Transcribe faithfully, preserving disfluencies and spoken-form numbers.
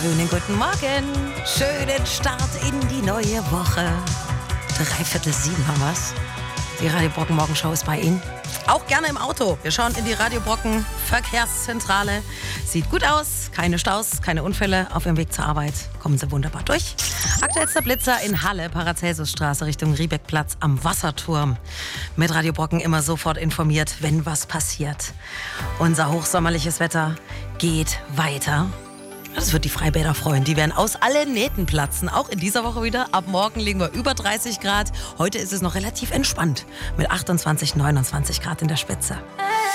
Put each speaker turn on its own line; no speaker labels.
Schönen guten Morgen. Schönen Start in die neue Woche. Dreiviertel sieben haben wir's. Die Radio Brocken Morgenshow ist bei Ihnen. Auch gerne im Auto. Wir schauen in die Radio Brocken Verkehrszentrale. Sieht gut aus. Keine Staus, keine Unfälle auf Ihrem Weg zur Arbeit. Kommen Sie wunderbar durch. Aktuellster Blitzer in Halle, Paracelsusstraße Richtung Riebeckplatz am Wasserturm. Mit Radio Brocken immer sofort informiert, wenn was passiert. Unser hochsommerliches Wetter geht weiter. Das wird die Freibäder freuen. Die werden aus allen Nähten platzen. Auch in dieser Woche wieder. Ab morgen liegen wir über dreißig Grad. Heute ist es noch relativ entspannt. Mit achtundzwanzig, neunundzwanzig Grad in der Spitze.